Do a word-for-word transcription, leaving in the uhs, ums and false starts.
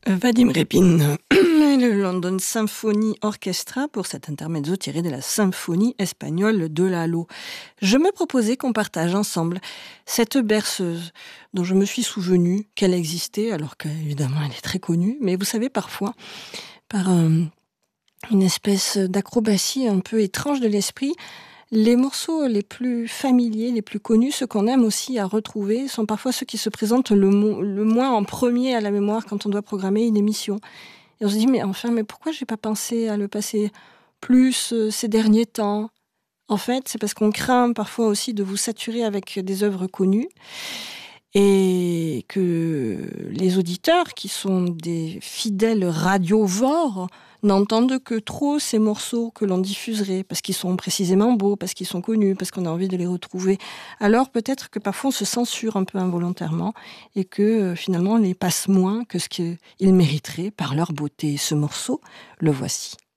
Vadim Repin et le London Symphony Orchestra pour cet intermezzo tiré de la symphonie espagnole de Lalo. Je me proposais qu'on partage ensemble cette berceuse dont je me suis souvenu qu'elle existait, alors qu'évidemment elle est très connue, mais vous savez, parfois, par un, une espèce d'acrobatie un peu étrange de l'esprit, les morceaux les plus familiers, les plus connus, ceux qu'on aime aussi à retrouver, sont parfois ceux qui se présentent le, mo- le moins en premier à la mémoire quand on doit programmer une émission. Et on se dit, mais enfin, mais pourquoi j'ai pas pensé à le passer plus euh, ces derniers temps ? En fait, c'est parce qu'on craint parfois aussi de vous saturer avec des œuvres connues et que les auditeurs, qui sont des fidèles radiovores, n'entendent que trop ces morceaux que l'on diffuserait, parce qu'ils sont précisément beaux, parce qu'ils sont connus, parce qu'on a envie de les retrouver. Alors peut-être que parfois on se censure un peu involontairement et que euh, finalement on les passe moins que ce qu'ils mériteraient par leur beauté. Ce morceau, le voici.